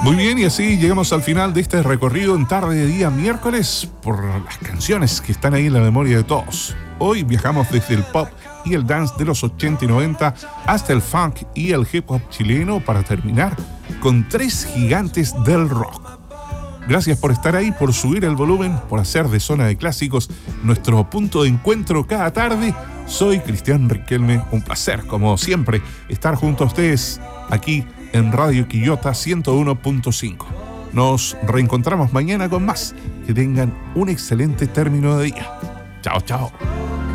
Muy bien, y así llegamos al final de este recorrido en tarde de día miércoles por las canciones que están ahí en la memoria de todos. Hoy viajamos desde el pop y el dance de los 80 y 90 hasta el funk y el hip hop chileno para terminar con tres gigantes del rock. Gracias por estar ahí, por subir el volumen, por hacer de Zona de Clásicos nuestro punto de encuentro cada tarde. Soy Cristian Riquelme, un placer, como siempre, estar junto a ustedes aquí en Radio Quillota 101.5. Nos reencontramos mañana con más. Que tengan un excelente término de día. Chao, chao.